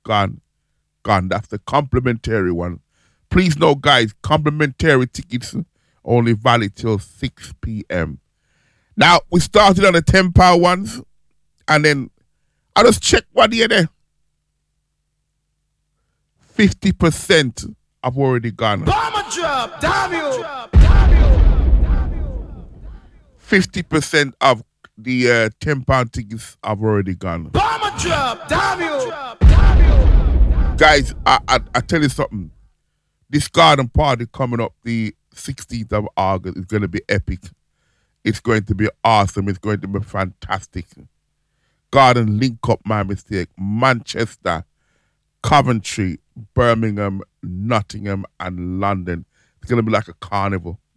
gone, gone. That's the complimentary one. Please note, guys, complimentary tickets only valid till 6 p.m. Now, we started on the £10 ones, and then I just checked what year there. 50% have already gone. Bomber drop, damn you. 50% of the £10 tickets have already gone. Bomber drop, damn you. Guys, I tell you something. This garden party coming up the 16th of August is going to be epic. It's going to be awesome. It's going to be fantastic. Garden link up, my mistake. Manchester, Coventry, Birmingham, Nottingham, and London. It's going to be like a carnival.